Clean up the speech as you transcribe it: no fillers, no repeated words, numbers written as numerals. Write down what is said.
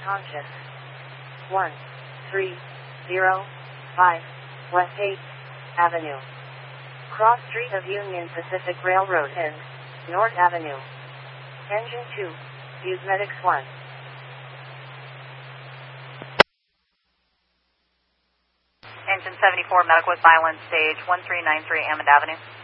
conscious. 1305 West 8th Avenue. Cross Street of Union Pacific Railroad and North Avenue. Engine 2, use Medics 1. Engine 74, medical with violence, stage 1393 Ammond Avenue.